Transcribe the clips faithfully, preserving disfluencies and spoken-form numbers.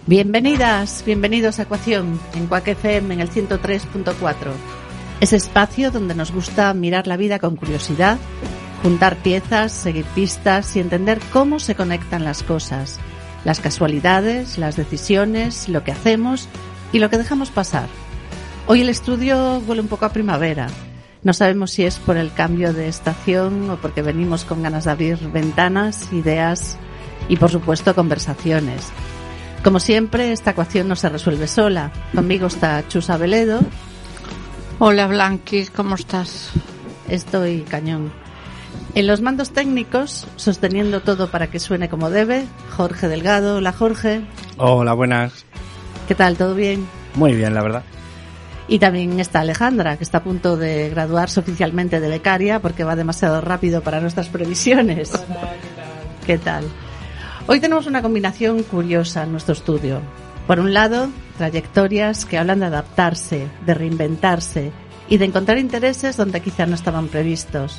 Bienvenidas, bienvenidos a Ecuación, en Quack F M en el ciento tres punto cuatro. Ese espacio donde nos gusta mirar la vida con curiosidad, juntar piezas, seguir pistas y entender cómo se conectan las cosas, las casualidades, las decisiones, lo que hacemos y lo que dejamos pasar. Hoy el estudio huele un poco a primavera. No sabemos si es por el cambio de estación o porque venimos con ganas de abrir ventanas, ideas y, por supuesto, conversaciones. Como siempre, esta ecuación no se resuelve sola. Conmigo está Chus Abeledo. Hola, Blanquis, ¿cómo estás? Estoy cañón. En los mandos técnicos, sosteniendo todo para que suene como debe, Jorge Delgado. Hola, Jorge. Hola, buenas. ¿Qué tal? ¿Todo bien? Muy bien, la verdad. Y también está Alejandra, que está a punto de graduarse oficialmente de becaria porque va demasiado rápido para nuestras previsiones. Hola, ¿qué tal? ¿Qué tal? Hoy tenemos una combinación curiosa en nuestro estudio. Por un lado, trayectorias que hablan de adaptarse, de reinventarse y de encontrar intereses donde quizá no estaban previstos.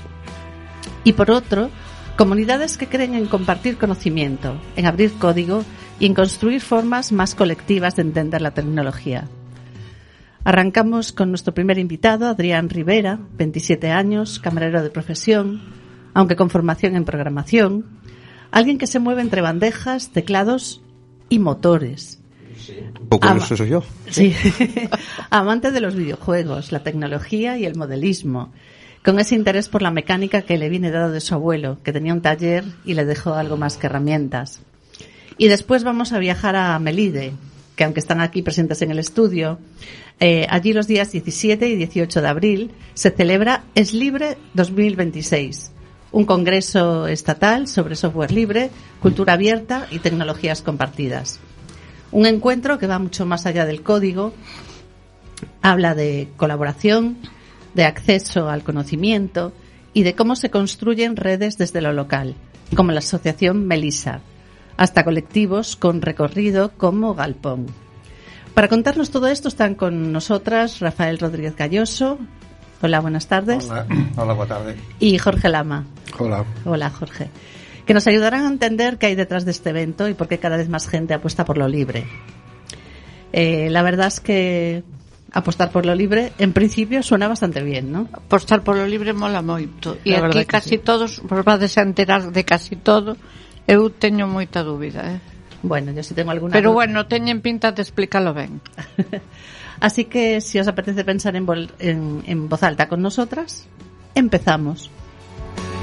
Y por otro, comunidades que creen en compartir conocimiento, en abrir código y en construir formas más colectivas de entender la tecnología. Arrancamos con nuestro primer invitado, Adrián Rivera, veintisiete años, camarero de profesión, aunque con formación en programación. Alguien que se mueve entre bandejas, teclados y motores. Sí. ¿O con eso soy yo? Sí. Amante de los videojuegos, la tecnología y el modelismo. Con ese interés por la mecánica que le viene dado de su abuelo, que tenía un taller y le dejó algo más que herramientas. Y después vamos a viajar a Melide, que aunque están aquí presentes en el estudio, eh, allí los días diecisiete y dieciocho de abril se celebra Es Libre dos mil veintiséis. Un congreso estatal sobre software libre, cultura abierta y tecnologías compartidas. Un encuentro que va mucho más allá del código, habla de colaboración, de acceso al conocimiento y de cómo se construyen redes desde lo local, como la asociación Melisa, hasta colectivos con recorrido como Galpón. Para contarnos todo esto están con nosotras Rafael Rodríguez Galloso. Hola, buenas tardes. Hola, hola, buenas tardes. Y Jorge Lama. Hola. Hola, Jorge. Que nos ayudarán a entender qué hay detrás de este evento y por qué cada vez más gente apuesta por lo libre. Eh, la verdad es que apostar por lo libre, en principio, suena bastante bien, ¿no? Apostar por lo libre mola moito. E La aquí casi sí. Todos, vos vades a enterar de casi todo. Eu teño moita dúbida, eh? Bueno, yo sí tengo alguna Pero duda. bueno, teñen pinta de explícalo ben. Así que, si os apetece pensar en, vol- en, en voz alta con nosotras, empezamos.